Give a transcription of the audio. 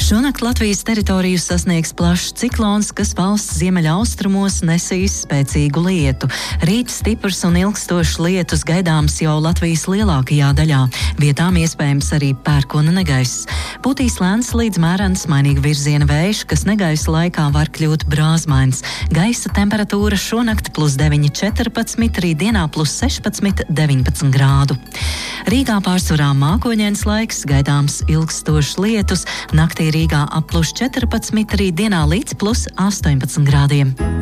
Šonakt Latvijas teritoriju sasniegs plašs ciklons, kas valsts ziemeļaustrumos nesīs spēcīgu lietu. Rīt stiprs un ilgstošs lietus gaidāms jau Latvijas lielākajā daļā. Vietām iespējams arī pērkona negaiss. Pūtīs lēns līdz mērens mainīga virziena vējš, kas negaisa laikā var kļūt brāzmains. Gaisa temperatūra šonakt +9, 14, rītdienā +16, 19 grādu. Rīgā pārsvarā mākoņains laiks, gaidāms ilgstošs lietus, naktī Rīgā ap +14, rītdienā līdz +18 grādiem.